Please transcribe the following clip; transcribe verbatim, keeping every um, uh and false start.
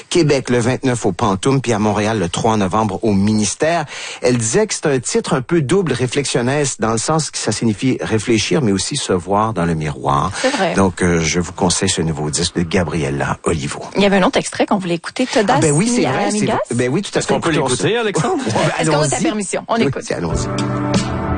Québec le vingt-neuf au Pantoum, puis à Montréal le trois novembre au Ministère. Elle disait que c'est un titre un peu double réflexionniste, dans le sens que ça signifie réfléchir, mais aussi se voir dans le miroir. C'est vrai. Donc, euh, je vous conseille ce nouveau disque de Gabriela Olivo. Il y avait un autre extrait qu'on voulait écouter, Todas Ah ben oui, c'est Mia vrai. Amigas. Ben oui, tout à fait. Est-ce qu'on peut l'écouter, Alexandre? Est-ce qu'on a ta permission? On écoute. Oui, allons-y.